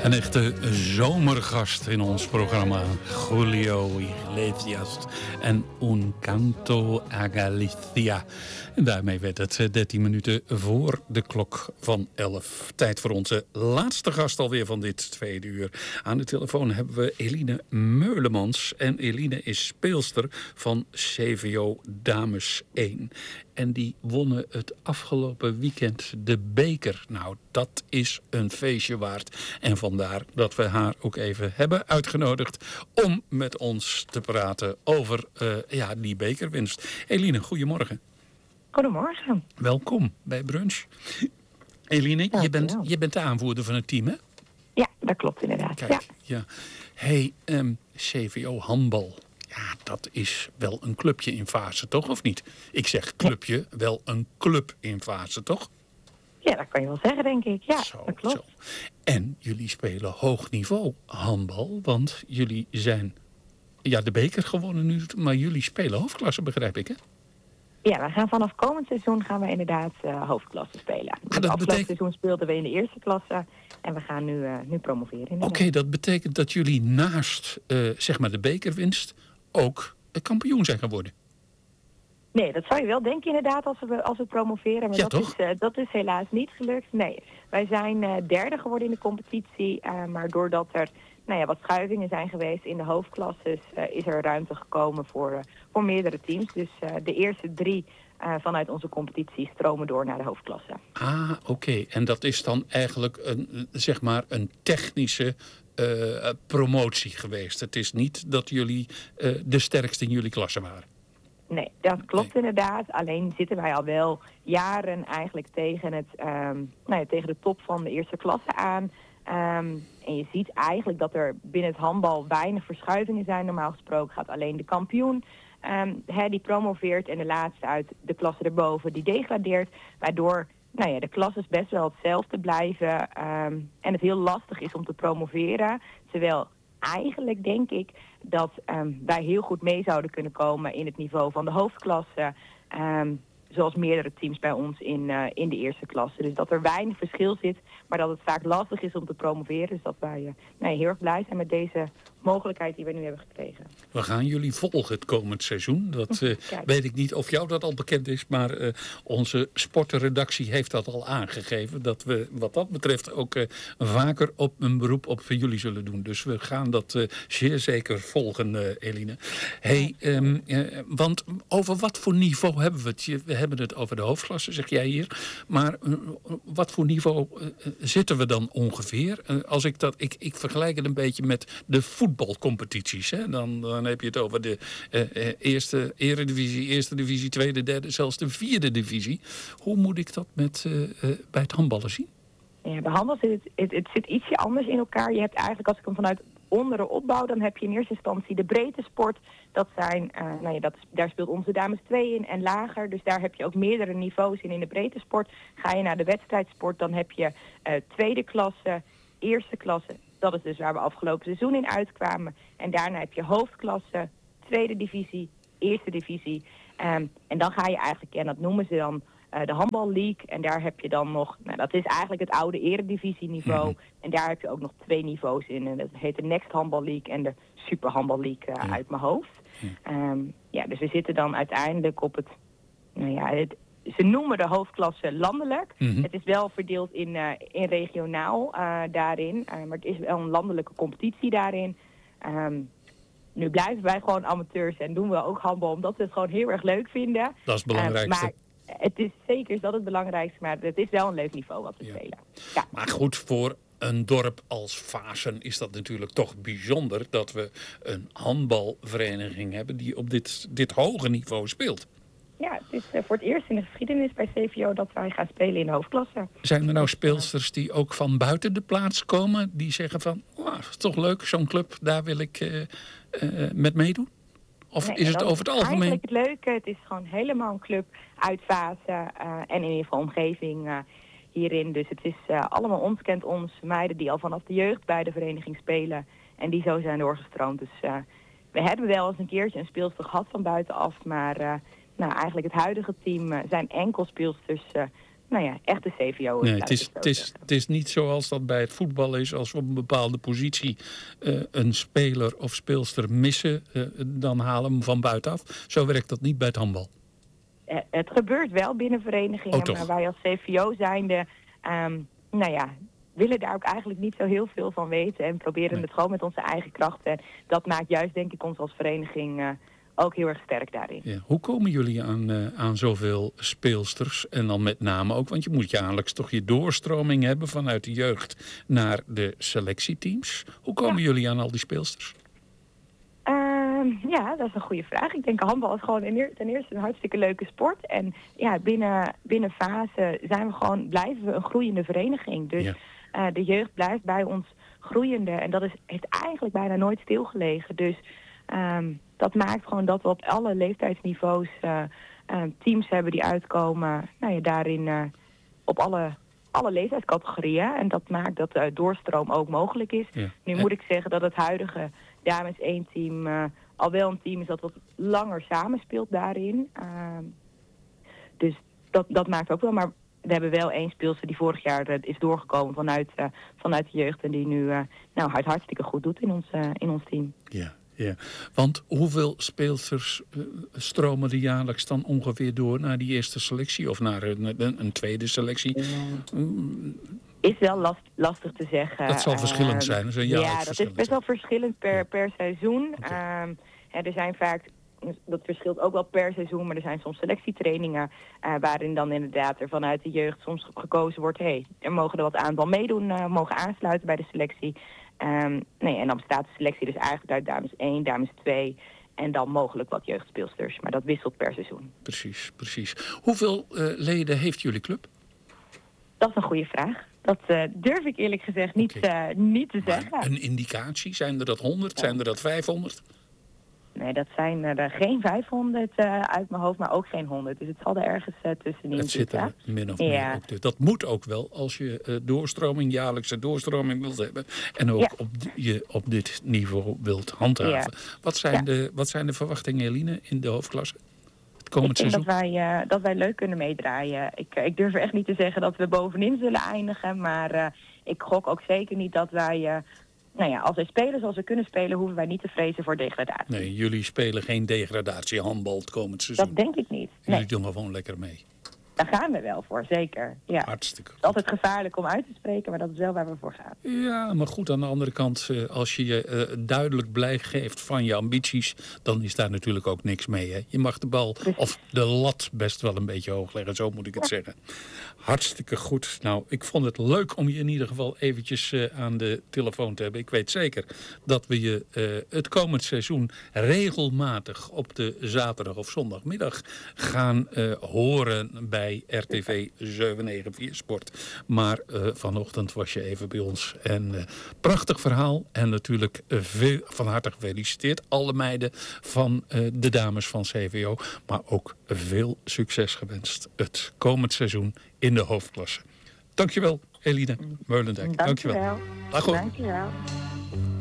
Een echte zomergast in ons programma. Julio Iglesias en Un Canto a Galicia. En daarmee werd het 13 minuten voor de klok van 11. Tijd voor onze laatste gast alweer van dit tweede uur. Aan de telefoon hebben we Eline Meulemans. En Eline is speelster van CVO Dames 1. En die wonnen het afgelopen weekend de beker. Nou, dat is een feestje waard. En vandaar dat we haar ook even hebben uitgenodigd om met ons te praten over die bekerwinst. Eline, goedemorgen. Goedemorgen. Welkom bij Brunch. Eline, je bent de aanvoerder van het team, hè? Ja, dat klopt inderdaad. Kijk, ja. Hey, CVO handbal. Ja, dat is wel een clubje in fase, toch? Of niet? Ik zeg clubje, wel een club in fase, toch? Ja, dat kan je wel zeggen, denk ik. Ja, dat klopt. Zo. En jullie spelen hoog niveau handbal, want jullie zijn de beker gewonnen nu, maar jullie spelen hoofdklasse, begrijp ik, hè? Ja, we gaan vanaf komend seizoen gaan we inderdaad hoofdklasse spelen. Het afgelopen seizoen speelden we in de eerste klasse en we gaan nu promoveren. Oké, dat betekent dat jullie naast de bekerwinst ook kampioen zijn geworden. Nee, dat zou je wel denken inderdaad als we promoveren. Maar ja, dat is helaas niet gelukt. Nee, wij zijn derde geworden in de competitie. Maar doordat er wat schuivingen zijn geweest in de hoofdklasses, is er ruimte gekomen voor meerdere teams. Dus de eerste 3 vanuit onze competitie stromen door naar de hoofdklasse. Ah, oké. En dat is dan eigenlijk een technische promotie geweest. Het is niet dat jullie de sterkste in jullie klasse waren. Nee, dat klopt inderdaad. Alleen zitten wij al wel jaren eigenlijk tegen tegen de top van de eerste klasse aan. En je ziet eigenlijk dat er binnen het handbal weinig verschuivingen zijn. Normaal gesproken gaat alleen de kampioen die promoveert en de laatste uit de klasse erboven die degradeert. Waardoor de klasses best wel hetzelfde blijven en het heel lastig is om te promoveren. Terwijl eigenlijk denk ik dat wij heel goed mee zouden kunnen komen in het niveau van de hoofdklasse. Zoals meerdere teams bij ons in de eerste klasse. Dus dat er weinig verschil zit, maar dat het vaak lastig is om te promoveren. Dus dat wij heel erg blij zijn met deze mogelijkheid die we nu hebben gekregen. We gaan jullie volgen het komend seizoen. Dat weet ik niet of jou dat al bekend is, maar onze sportenredactie heeft dat al aangegeven. Dat we wat dat betreft ook vaker op een beroep op jullie zullen doen. Dus we gaan dat zeer zeker volgen, Eline. Hey, want over wat voor niveau hebben we het? We hebben het over de hoofdklasse, zeg jij hier. Maar wat voor niveau zitten we dan ongeveer? Als ik vergelijk het een beetje met de voetbalcompetities. Hè? Dan heb je het over de eerste eredivisie, eerste divisie, tweede, derde, zelfs de vierde divisie. Hoe moet ik dat bij het handballen zien? Ja, bij handbal het zit ietsje anders in elkaar. Je hebt eigenlijk, als ik hem vanuit onderen opbouw, dan heb je in eerste instantie de breedte sport. Dat zijn, daar speelt onze dames 2 in en lager. Dus daar heb je ook meerdere niveaus in de breedte sport. Ga je naar de wedstrijdsport, dan heb je tweede klasse, eerste klasse. Dat is dus waar we afgelopen seizoen in uitkwamen. En daarna heb je hoofdklasse, tweede divisie, eerste divisie. En dan ga je eigenlijk, en dat noemen ze dan de Handbal League. En daar heb je dan nog, dat is eigenlijk het oude eredivisieniveau. Mm-hmm. En daar heb je ook nog 2 niveaus in. En dat heet de Next Handbal League en de Super Handbal League uit mijn hoofd. Dus we zitten dan uiteindelijk op het ze noemen de hoofdklasse landelijk. Mm-hmm. Het is wel verdeeld in regionaal daarin. Maar het is wel een landelijke competitie daarin. Nu blijven wij gewoon amateurs en doen we ook handbal, omdat we het gewoon heel erg leuk vinden. Dat is het belangrijkste. Maar het is zeker dat het belangrijkste, maar het is wel een leuk niveau wat we spelen. Ja. Maar goed, voor een dorp als Vaassen is dat natuurlijk toch bijzonder dat we een handbalvereniging hebben die op dit hoge niveau speelt. Ja, het is voor het eerst in de geschiedenis bij CVO dat wij gaan spelen in de hoofdklasse. Zijn er nou speelsters die ook van buiten de plaats komen, die zeggen van, het is toch leuk, zo'n club, daar wil ik met meedoen? Of is het over het algemeen? Eigenlijk het leuke, het is gewoon helemaal een club uit Vaassen en in ieder geval omgeving hierin. Dus het is allemaal ons kent ons, meiden die al vanaf de jeugd bij de vereniging spelen en die zo zijn doorgestroomd. Dus we hebben wel eens een keertje een speelster gehad van buitenaf, maar eigenlijk het huidige team zijn enkel speelsters echte CVO. Nee, het is niet zoals dat bij het voetbal is. Als we op een bepaalde positie een speler of speelster missen, dan halen we hem van buitenaf. Zo werkt dat niet bij het handbal. Het gebeurt wel binnen verenigingen, maar wij als CVO zijnde, willen daar ook eigenlijk niet zo heel veel van weten en proberen het gewoon met onze eigen krachten. En dat maakt juist, denk ik, ons als vereniging ook heel erg sterk daarin. Ja. Hoe komen jullie aan zoveel speelsters? En dan met name ook, want je moet jaarlijks toch je doorstroming hebben vanuit de jeugd naar de selectieteams. Hoe komen jullie aan al die speelsters? Dat is een goede vraag. Ik denk handbal is gewoon ten eerste een hartstikke leuke sport. En binnen fase blijven we een groeiende vereniging. Dus de jeugd blijft bij ons groeiende. En dat heeft eigenlijk bijna nooit stilgelegen. Dus dat maakt gewoon dat we op alle leeftijdsniveaus teams hebben die uitkomen. Daarin op alle leeftijdscategorieën. En dat maakt dat de doorstroom ook mogelijk is. Ja. Nu moet ik zeggen dat het huidige dames 1 team al wel een team is dat wat langer samenspeelt daarin. Dus dat maakt ook wel. Maar we hebben wel 1 speelster die vorig jaar is doorgekomen vanuit de jeugd. En die nu hartstikke goed doet in ons team. Ja, want hoeveel speelsters stromen er jaarlijks dan ongeveer door naar die eerste selectie of naar een tweede selectie? Is wel lastig te zeggen. Dat zal verschillend zijn. Dat is best wel verschillend per seizoen. Okay. Er zijn vaak, dat verschilt ook wel per seizoen, maar er zijn soms selectietrainingen waarin dan inderdaad er vanuit de jeugd soms gekozen wordt, er mogen er wat aantal meedoen, mogen aansluiten bij de selectie. En dan bestaat de selectie dus eigenlijk uit dames 1, dames 2 en dan mogelijk wat jeugdspeelsters. Maar dat wisselt per seizoen. Precies. Hoeveel leden heeft jullie club? Dat is een goede vraag. Dat durf ik eerlijk gezegd niet te zeggen. Een indicatie? Zijn er dat 100? Zijn er dat 500? Nee, dat zijn er geen 500 uit mijn hoofd, maar ook geen 100. Dus het zal er ergens tussenin het zitten. Het zit er min of meer ook. Dus dat moet ook wel als je jaarlijkse doorstroming wilt hebben. En ook op dit niveau wilt handhaven. Ja. Wat zijn de verwachtingen, Eline, in de hoofdklasse? Ik denk dat wij leuk kunnen meedraaien. Ik durf echt niet te zeggen dat we bovenin zullen eindigen. Maar ik gok ook zeker niet dat wij... als wij spelen zoals we kunnen spelen, hoeven wij niet te vrezen voor degradatie. Nee, jullie spelen geen degradatie handbal het komend seizoen. Dat denk ik niet. Jullie doen gewoon lekker mee. Daar gaan we wel voor, zeker. Ja. Hartstikke goed. Het is altijd gevaarlijk om uit te spreken, maar dat is wel waar we voor gaan. Ja, maar goed, aan de andere kant, als je je duidelijk blij geeft van je ambities, dan is daar natuurlijk ook niks mee. Hè? Je mag de bal of de lat best wel een beetje hoog leggen, zo moet ik het zeggen. Hartstikke goed. Nou, ik vond het leuk om je in ieder geval eventjes aan de telefoon te hebben. Ik weet zeker dat we je het komend seizoen regelmatig op de zaterdag of zondagmiddag gaan horen bij RTV 794 Sport. Maar vanochtend was je even bij ons. En prachtig verhaal. En natuurlijk van harte gefeliciteerd. Alle meiden van de dames van CVO. Maar ook veel succes gewenst het komend seizoen in de hoofdklasse. Dankjewel, Eline Meulendijk. Dankjewel. Dag hoor. Dankjewel.